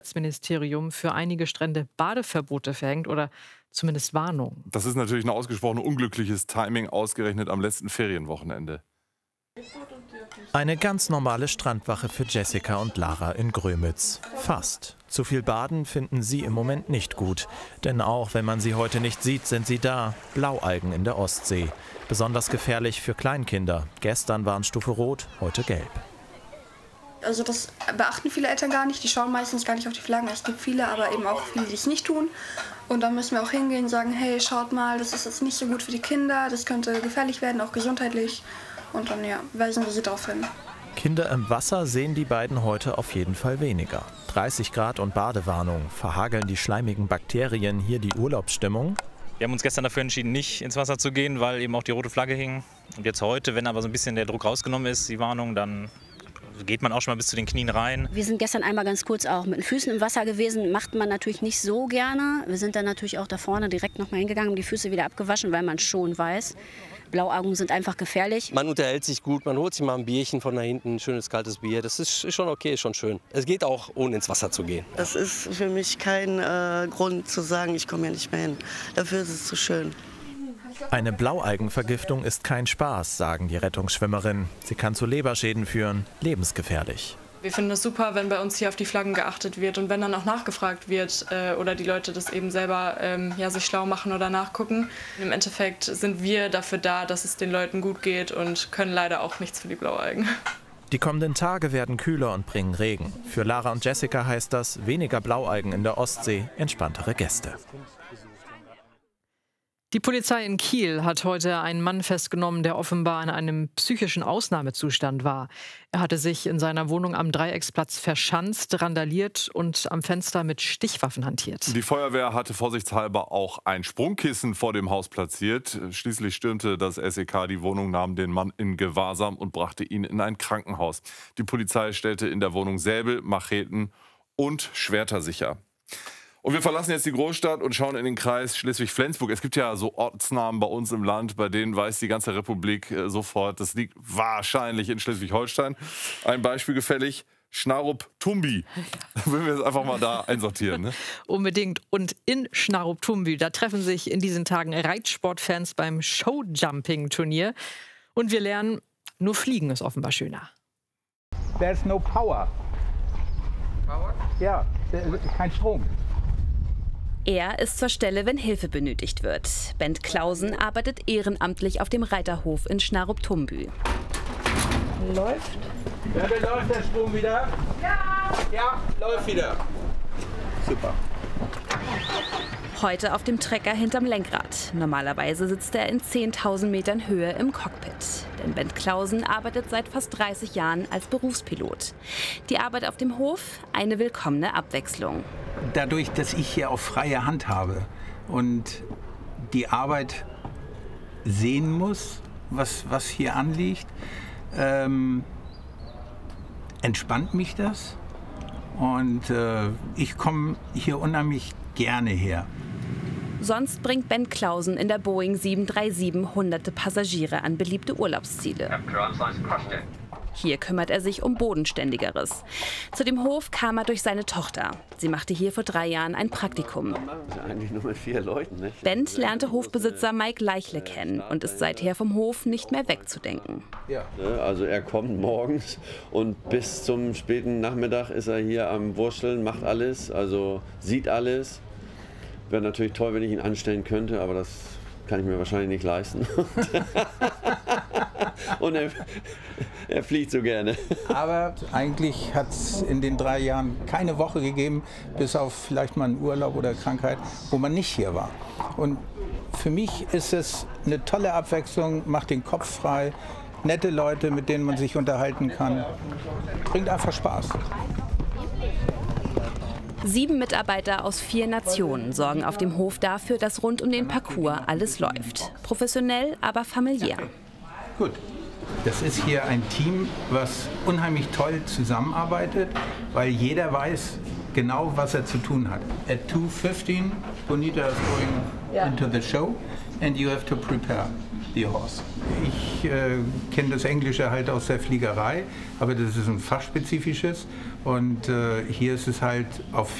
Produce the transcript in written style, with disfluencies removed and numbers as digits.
Das Ministerium für einige Strände Badeverbote verhängt oder zumindest Warnungen. Das ist natürlich ein ausgesprochen unglückliches Timing, ausgerechnet am letzten Ferienwochenende. Eine ganz normale Strandwache für Jessica und Lara in Grömitz. Fast. Zu viel Baden finden sie im Moment nicht gut. Denn auch wenn man sie heute nicht sieht, sind sie da. Blaualgen in der Ostsee. Besonders gefährlich für Kleinkinder. Gestern waren Stufe Rot, heute Gelb. Also das beachten viele Eltern gar nicht. Die schauen meistens gar nicht auf die Flaggen. Es gibt viele, aber eben auch viele, die es nicht tun. Und dann müssen wir auch hingehen und sagen, hey, schaut mal, das ist jetzt nicht so gut für die Kinder. Das könnte gefährlich werden, auch gesundheitlich. Und dann weisen wir sie darauf hin. Kinder im Wasser sehen die beiden heute auf jeden Fall weniger. 30 Grad und Badewarnung. Verhageln die schleimigen Bakterien hier die Urlaubsstimmung? Wir haben uns gestern dafür entschieden, nicht ins Wasser zu gehen, weil eben auch die rote Flagge hing. Und jetzt heute, wenn aber so ein bisschen der Druck rausgenommen ist, die Warnung, dann geht man auch schon mal bis zu den Knien rein. Wir sind gestern einmal ganz kurz auch mit den Füßen im Wasser gewesen. Macht man natürlich nicht so gerne. Wir sind dann natürlich auch da vorne direkt noch mal hingegangen, haben die Füße wieder abgewaschen, weil man schon weiß, Blauaugen sind einfach gefährlich. Man unterhält sich gut, man holt sich mal ein Bierchen von da hinten, ein schönes kaltes Bier. Das ist schon okay, ist schon schön. Es geht auch, ohne ins Wasser zu gehen. Das ist für mich kein Grund zu sagen, ich komme hier nicht mehr hin. Dafür ist es zu schön. Eine Blaualgenvergiftung ist kein Spaß, sagen die Rettungsschwimmerinnen. Sie kann zu Leberschäden führen, lebensgefährlich. Wir finden es super, wenn bei uns hier auf die Flaggen geachtet wird und wenn dann auch nachgefragt wird oder die Leute das eben selber sich schlau machen oder nachgucken. Im Endeffekt sind wir dafür da, dass es den Leuten gut geht und können leider auch nichts für die Blaualgen. Die kommenden Tage werden kühler und bringen Regen. Für Lara und Jessica heißt das weniger Blaualgen in der Ostsee, entspanntere Gäste. Die Polizei in Kiel hat heute einen Mann festgenommen, der offenbar in einem psychischen Ausnahmezustand war. Er hatte sich in seiner Wohnung am Dreiecksplatz verschanzt, randaliert und am Fenster mit Stichwaffen hantiert. Die Feuerwehr hatte vorsichtshalber auch ein Sprungkissen vor dem Haus platziert. Schließlich stürmte das SEK die Wohnung, nahm den Mann in Gewahrsam und brachte ihn in ein Krankenhaus. Die Polizei stellte in der Wohnung Säbel, Macheten und Schwerter sicher. Und wir verlassen jetzt die Großstadt und schauen in den Kreis Schleswig-Flensburg. Es gibt ja so Ortsnamen bei uns im Land, bei denen weiß die ganze Republik sofort, das liegt wahrscheinlich in Schleswig-Holstein. Ein Beispiel gefällig, Schnarup-Tumbi. Würden wir jetzt einfach mal da einsortieren. Ne? Unbedingt. Und in Schnarup-Tumbi, da treffen sich in diesen Tagen Reitsportfans beim Showjumping-Turnier. Und wir lernen, nur Fliegen ist offenbar schöner. There's no power. Power? Ja, kein Strom. Er ist zur Stelle, wenn Hilfe benötigt wird. Bent Clausen arbeitet ehrenamtlich auf dem Reiterhof in Schnarup-Tumbi. Läuft? Ja, dann läuft der Strom wieder. Ja! Ja, läuft wieder. Super. Heute auf dem Trecker hinterm Lenkrad. Normalerweise sitzt er in 10.000 Metern Höhe im Cockpit. Denn Bent Clausen arbeitet seit fast 30 Jahren als Berufspilot. Die Arbeit auf dem Hof, eine willkommene Abwechslung. Dadurch, dass ich hier auch freie Hand habe und die Arbeit sehen muss, was hier anliegt, entspannt mich das. Und ich komme hier unheimlich gerne her. Sonst bringt Bent Clausen in der Boeing 737 hunderte Passagiere an beliebte Urlaubsziele. Hier kümmert er sich um Bodenständigeres. Zu dem Hof kam er durch seine Tochter. Sie machte hier vor 3 Jahren ein Praktikum. Eigentlich nur mit 4 Leuten, nicht? Bent lernte Hofbesitzer Mike Leichle kennen und ist seither vom Hof nicht mehr wegzudenken. Ja. Also er kommt morgens und bis zum späten Nachmittag ist er hier am Wursteln, macht alles, also sieht alles. Wäre natürlich toll, wenn ich ihn anstellen könnte, aber das kann ich mir wahrscheinlich nicht leisten. Und er fliegt so gerne. Aber eigentlich hat es in den 3 Jahren keine Woche gegeben, bis auf vielleicht mal einen Urlaub oder Krankheit, wo man nicht hier war. Und für mich ist es eine tolle Abwechslung, macht den Kopf frei, nette Leute, mit denen man sich unterhalten kann. Bringt einfach Spaß. 7 Mitarbeiter aus 4 Nationen sorgen auf dem Hof dafür, dass rund um den Parcours alles läuft. Professionell, aber familiär. Gut. Das ist hier ein Team, was unheimlich toll zusammenarbeitet, weil jeder weiß genau, was er zu tun hat. At 2:15, Bonita is going into the show. and you have to prepare the horse. Ich kenne das Englische halt aus der Fliegerei, aber das ist ein fachspezifisches und hier ist es halt auf